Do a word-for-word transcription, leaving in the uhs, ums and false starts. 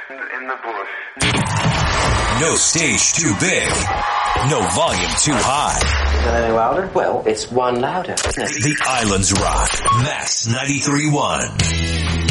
in the bush. No stage too big. No volume too high. Is that any louder? Well, it's one louder. The Islands Rock. Max ninety-three point one.